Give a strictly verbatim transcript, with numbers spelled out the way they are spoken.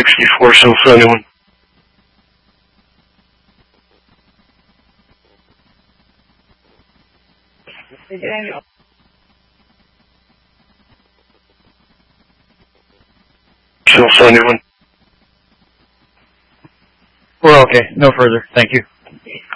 sixty-four, so for anyone. So for anyone. We're okay. No further. Thank you.